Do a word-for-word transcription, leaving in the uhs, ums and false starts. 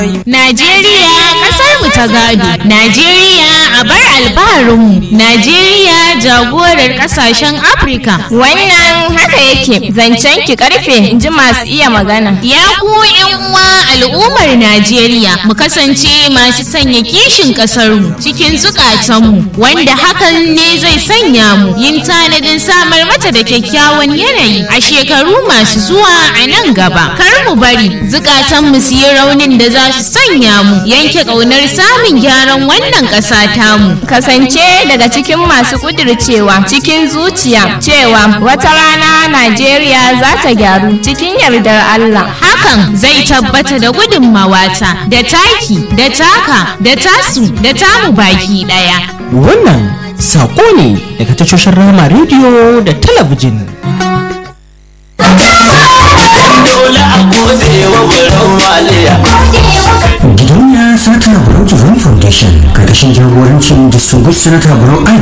Najeriya kasar mu ta gado. Najeriya a bar albarinmu. Najeriya jagorar kasashen Afirka. Wannan haka yake zancen ki karfe in ji masu iya magana. Ya ku yan uwa al'ummar Najeriya mu kasance masu sanya kishin kasar mu cikin zukatanmu, wanda hakan ne zai sanya mu yin tanadin samar mata da kyakkyawan yanayi a shekaru masu zuwa a nan gaba. Kar mu bari zukatan mu su yi raunin da za su sanya mu yanke ƙaunar samun gyaran wannan ƙasa tamu. Kasance daga cikin masu kudircewa cikin zuciya cewa wata rana Najeriya za ta gyaru cikin yardar Allah. Hakan zai tabbata da gudunmawata da taki da taka da tasu da tamu baki ɗaya. Wannan saƙo ne daga tashoshin Rama rediyo da talabijin. Gidauniya Sanata Barau Jibrin Foundation karkashin jagorancin Distinguished Senator Barau